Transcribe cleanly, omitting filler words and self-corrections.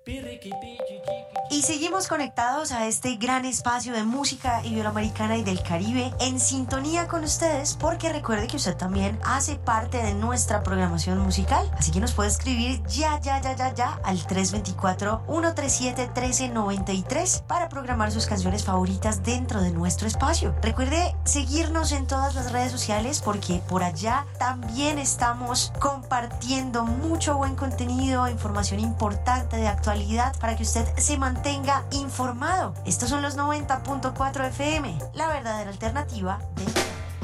Y seguimos conectados a este gran espacio de música iberoamericana y del Caribe, en sintonía con ustedes, porque recuerde que usted también hace parte de nuestra programación musical, así que nos puede escribir ya al 324-137-1393 para programar sus canciones favoritas dentro de nuestro espacio. Recuerde seguirnos en todas las redes sociales, porque por allá también estamos compartiendo mucho buen contenido, información importante de actualidad para que usted se mantenga informado. Estos son los 90.4 FM, la verdadera alternativa de